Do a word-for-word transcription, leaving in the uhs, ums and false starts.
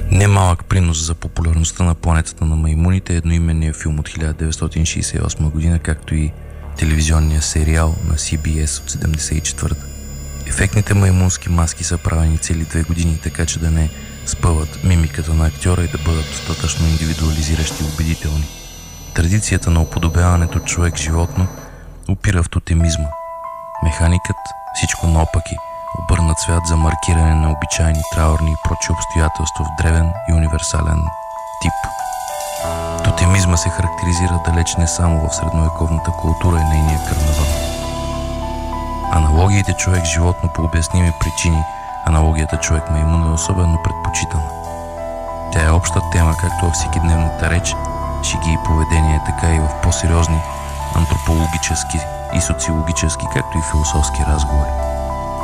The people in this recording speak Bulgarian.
Немалък принос за популярността на планетата на маймуните е едноименния филм от хиляда деветстотин шейсет и осма година, както и телевизионния сериал на Си Би Ес от седемдесет и четвърта. Ефектните маймунски маски са правени цели две години, така че да не спъват мимиката на актьора и да бъдат достатъчно индивидуализиращи и убедителни. Традицията на уподобяването човек-животно опира в тотемизма. Механикът, всичко наопаки, обърна цвят за маркиране на обичайни траурни и прочи обстоятелства в древен и универсален тип. Тотемизма се характеризира далеч не само в средновековната култура и нейния карнавал. Аналогиите човек-животно по обясними причини, аналогията човек-маймун е особено предпочитана. Тя е обща тема както във всекидневната реч, шеги и поведение, така и в по-сериозни антропологически и социологически, както и философски разговори.